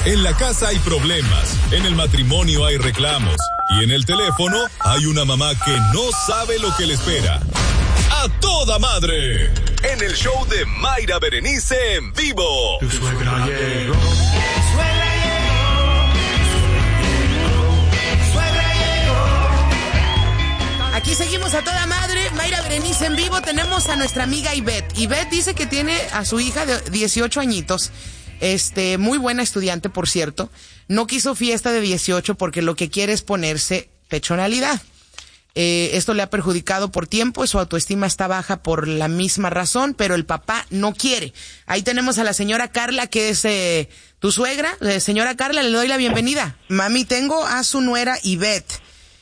En la casa hay problemas, en el matrimonio hay reclamos y en el teléfono hay una mamá que no sabe lo que le espera. ¡A toda madre! En el show de Mayra Berenice en vivo. Tu suegra llegó. Aquí seguimos a toda madre, Mayra Berenice en vivo. Tenemos a nuestra amiga Ivette. Ivette dice que tiene a su hija de 18 añitos. Muy buena estudiante, por cierto. No quiso fiesta de 18 porque lo que quiere es ponerse pechonalidad. Esto le ha perjudicado por tiempo y su autoestima está baja por la misma razón, pero el papá no quiere. Ahí tenemos a la señora Carla, que es tu suegra. Señora Carla, le doy la bienvenida. Mami, tengo a su nuera Ivette.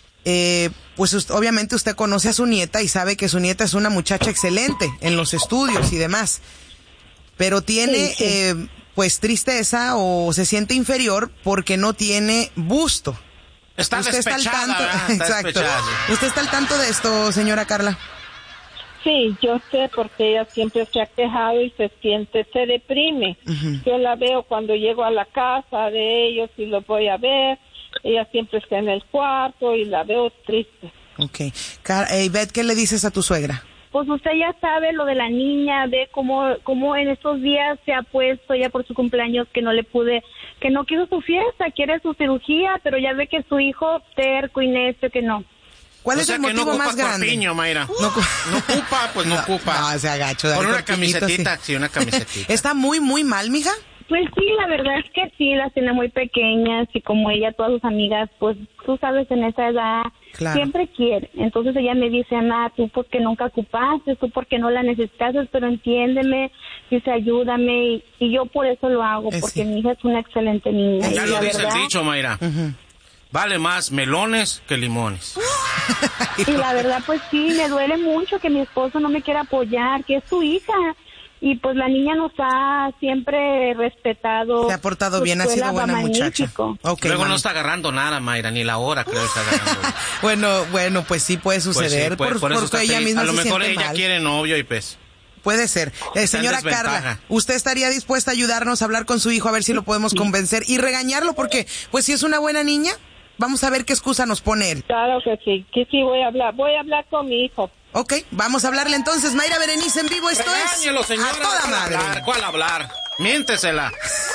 Pues obviamente usted conoce a su nieta y sabe que su nieta es una muchacha excelente en los estudios y demás. Pero tiene, pues, tristeza o se siente inferior porque no tiene busto. Está ¿Usted despechada, está al tanto? ¿verdad? Está Exacto. despechada. ¿Usted está al tanto de esto, señora Carla? Sí, yo sé, porque ella siempre se ha quejado y se deprime. Uh-huh. Yo la veo cuando llego a la casa de ellos y los voy a ver. Ella siempre está en el cuarto y la veo triste. Okay. Ivette, ¿qué le dices a tu suegra? Pues usted ya sabe lo de la niña, de cómo en estos días se ha puesto ya por su cumpleaños que no quiso su fiesta, quiere su cirugía, pero ya ve que su hijo terco y necio que no. ¿Cuál es el motivo más grande? Corpiño, Mayra. No ocupa, pues no ocupa. No, se agacho. Con una camisetita, sí, una camisetita. ¿Está muy, muy mal, mija? Pues sí, la verdad es que sí, las tiene muy pequeñas y como ella, todas sus amigas, pues tú sabes, en esa edad claro, siempre quiere. Entonces ella me dice, Ana, tú porque nunca ocupaste, tú porque no la necesitas, pero entiéndeme, dice, ayúdame, y yo por eso lo hago, porque sí, mi hija es una excelente niña. Ya y lo la dice verdad, el dicho, Mayra. Uh-huh. Vale más melones que limones. Y la verdad, pues sí, me duele mucho que mi esposo no me quiera apoyar, que es su hija. Y pues la niña nos ha siempre respetado. Se ha portado bien, ha sido buena muchacha. Okay, luego no está agarrando nada, Mayra, ni la hora creo que está agarrando. bueno, pues sí puede suceder. Pues sí, por eso está ella feliz. misma a lo mejor ella mal. quiere novio y pues. Puede ser. Señora Carla, ¿usted estaría dispuesta a ayudarnos a hablar con su hijo a ver si lo podemos convencer y regañarlo? Porque, pues si es una buena niña, vamos a ver qué excusa nos pone él. Claro que sí voy a hablar con mi hijo. Ok, vamos a hablarle entonces. Mayra Berenice en vivo, esto Regáñelo, es señora, A Toda Madre. ¿Cuál hablar? Miéntesela.